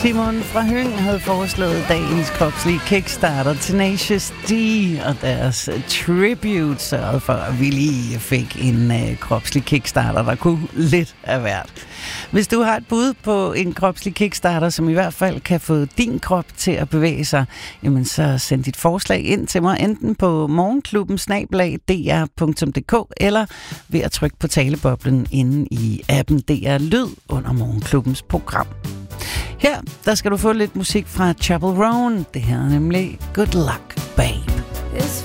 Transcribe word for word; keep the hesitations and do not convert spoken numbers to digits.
Simon fra Høng havde foreslået dagens kropslige kickstarter Tenacious D, og deres tribute sørgede for, at vi lige fik en uh, kropslig kickstarter, der kunne lidt af hvert. Hvis du har et bud på en kropslig kickstarter, som i hvert fald kan få din krop til at bevæge sig, jamen så send dit forslag ind til mig, enten på morgenklubben snabel-a d r punktum d k eller ved at trykke på taleboblen inde i appen D R Lyd under Morgenklubbens program. Her, der skal du få lidt musik fra Chapel Roan. Det her er nemlig Good Luck, Babe.